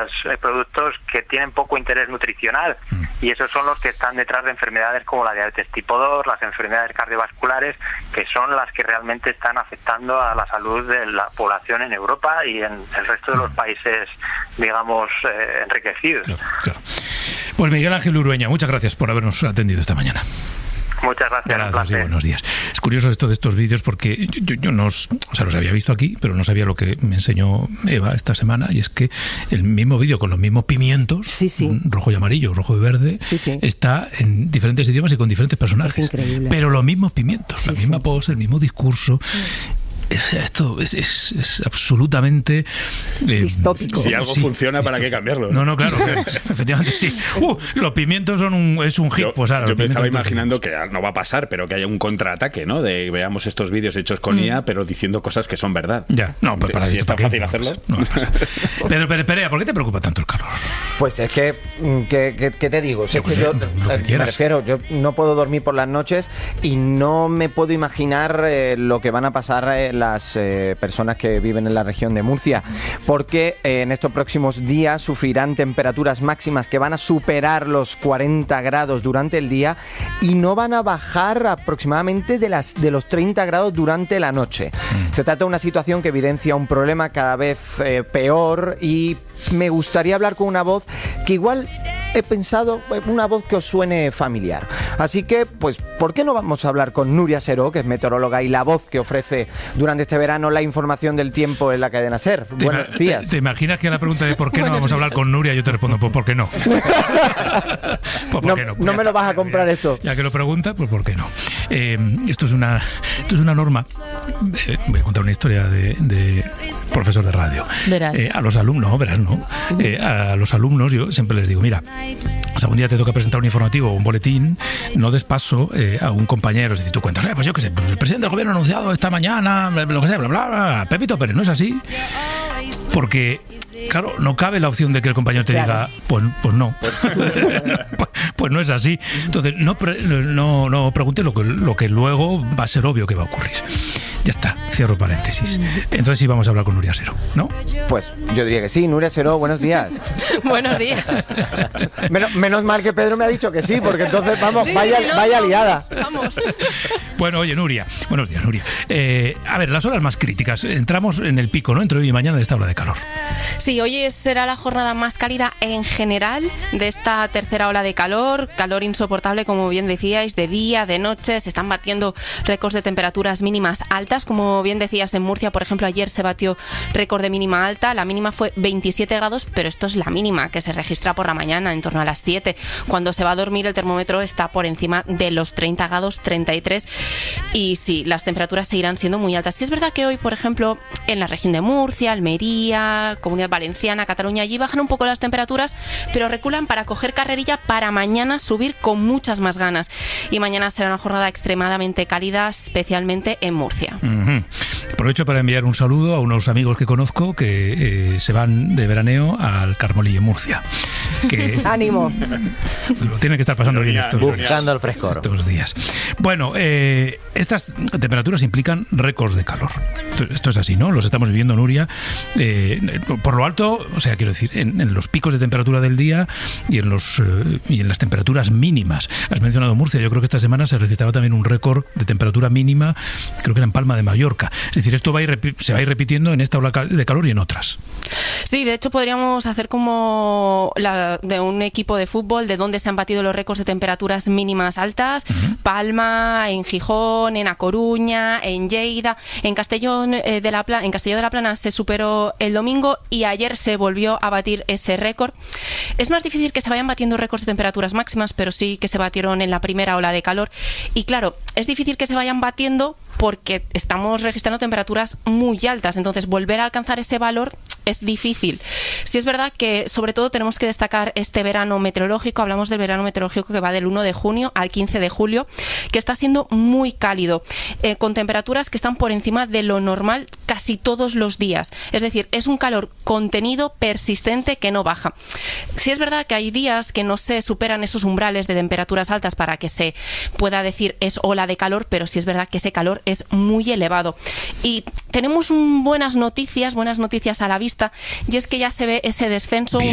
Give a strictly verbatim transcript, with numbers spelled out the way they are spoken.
estos eh, productos que tienen poco interés nutricional, mm. y esos son los que están detrás de enfermedades como la diabetes tipo dos, las enfermedades cardiovasculares, que son las que realmente están afectando a la salud de la población en Europa y en el resto de los países, digamos, eh, enriquecidos. Claro, claro. Pues Miguel Ángel Urueña, muchas gracias por habernos atendido esta mañana. Muchas gracias. Gracias y buenos días. Es curioso esto de estos vídeos porque yo, yo, yo no, o sea, los había visto aquí, pero no sabía lo que me enseñó Eva esta semana, y es que el mismo vídeo con los mismos pimientos, sí, sí. rojo y amarillo, rojo y verde, sí, sí. está en diferentes idiomas y con diferentes personajes. Es increíble. Pero los mismos pimientos, sí, la misma sí. pose, el mismo discurso. Sí. Esto es, es, es absolutamente eh, distópico. Si algo sí, funciona, ¿para qué cambiarlo? No, no, claro, claro efectivamente sí. Uh, los pimientos son un, es un hit. Yo, pues ahora, yo me estaba imaginando que no va a pasar, pero que haya un contraataque, ¿no? De veamos estos vídeos hechos con mm. I A, pero diciendo cosas que son verdad. Ya, no, pues para si es tan fácil no hacerlo. No va a pasar. Pero, pero, Perea, ¿por qué te preocupa tanto el calor? Pues es que, ¿qué, qué, qué te digo? Si es que sé, yo, me refiero, yo no puedo dormir por las noches y no me puedo imaginar eh, lo que van a pasar eh, las eh, personas que viven en la región de Murcia, porque eh, en estos próximos días sufrirán temperaturas máximas que van a superar los cuarenta grados durante el día y no van a bajar aproximadamente de, las, de los treinta grados durante la noche. Se trata de una situación que evidencia un problema cada vez eh, peor, y me gustaría hablar con una voz que igual he pensado, una voz que os suene familiar. Así que, pues, ¿por qué no vamos a hablar con Nuria Seró, que es meteoróloga y la voz que ofrece durante este verano la información del tiempo en la cadena SER? Buenos te, días. Te, ¿Te imaginas que a la pregunta de por qué no vamos a hablar con Nuria, yo te respondo, pues ¿por qué no? pues, ¿por no, qué no? Pues no me lo vas a comprar ya, esto. Ya que lo pregunta, pues ¿por qué no? Eh, esto es una esto es una norma. Eh, voy a contar una historia de, de profesor de radio. Verás. Eh, a los alumnos, no, verás, no. Eh, a los alumnos yo siempre les digo, mira, si algún día te toca presentar un informativo o un boletín, no des paso eh, a un compañero. Si tú cuentas, eh, pues yo qué sé, pues el presidente del gobierno ha anunciado esta mañana, lo que sea, bla, bla, bla, Pepito Pérez, no es así. Porque, claro, no cabe la opción de que el compañero te claro. diga, pues, pues no. pues, pues no es así. Entonces, no, pre, no, no preguntes lo que, lo que luego va a ser obvio que va a ocurrir. Ya está, cierro paréntesis. Entonces sí vamos a hablar con Nuria Seró, ¿no? Pues yo diría que sí. Nuria Seró, buenos días. Buenos días. menos, menos mal que Pedro me ha dicho que sí, porque entonces, vamos, sí, vaya, no, vaya no, liada. Vamos. Bueno, oye, Nuria, buenos días, Nuria. Eh, a ver, las horas más críticas. Entramos en el pico, ¿no? Entre hoy y mañana de esta ola de calor. Sí, hoy será la jornada más cálida en general de esta tercera ola de calor. Calor insoportable, como bien decíais, de día, de noche. Se están batiendo récords de temperaturas mínimas altas. Como bien decías, en Murcia, por ejemplo, ayer se batió récord de mínima alta. La mínima fue veintisiete grados, pero esto es la mínima que se registra por la mañana, en torno a las siete. Cuando se va a dormir, el termómetro está por encima de los treinta grados, treinta y tres. Y sí, las temperaturas seguirán siendo muy altas. Sí es verdad que hoy, por ejemplo, en la región de Murcia, Almería, Comunidad Valenciana, Cataluña, allí bajan un poco las temperaturas, pero reculan para coger carrerilla para mañana subir con muchas más ganas. Y mañana será una jornada extremadamente cálida, especialmente en Murcia. Uh-huh. Aprovecho para enviar un saludo a unos amigos que conozco que eh, se van de veraneo al Carmolí, en Murcia. Que ánimo. Lo tienen que estar pasando bien estos, buscando el frescor estos días. Bueno, eh, estas temperaturas implican récords de calor. Esto es así, ¿no? Los estamos viviendo, Nuria. Eh, por lo alto, o sea, quiero decir, en, en los picos de temperatura del día y en los eh, y en las temperaturas mínimas. Has mencionado Murcia. Yo creo que esta semana se registraba también un récord de temperatura mínima, creo que era en Palma de Mallorca. Es decir, esto va a ir, se va a ir repitiendo en esta ola de calor y en otras. Sí, de hecho podríamos hacer como la de un equipo de fútbol de donde se han batido los récords de temperaturas mínimas altas. Uh-huh. Palma, en Gijón, en A Coruña, en Lleida, en Castellón eh, de la Plana, en Castelló de la Plana se superó el domingo y ayer se volvió a batir ese récord. Es más difícil que se vayan batiendo récords de temperaturas máximas, pero sí que se batieron en la primera ola de calor. Y claro, es difícil que se vayan batiendo porque estamos registrando temperaturas muy altas, entonces volver a alcanzar ese valor es difícil. Sí es verdad que sobre todo tenemos que destacar este verano meteorológico. Hablamos del verano meteorológico que va del uno de junio al quince de julio, que está siendo muy cálido, eh, con temperaturas que están por encima de lo normal casi todos los días. Es decir, es un calor contenido, persistente, que no baja. Sí es verdad que hay días que no se superan esos umbrales de temperaturas altas para que se pueda decir es ola de calor, pero sí es verdad que ese calor es muy elevado. Y tenemos un, buenas noticias, buenas noticias a la vista, y es que ya se ve ese descenso. Bien.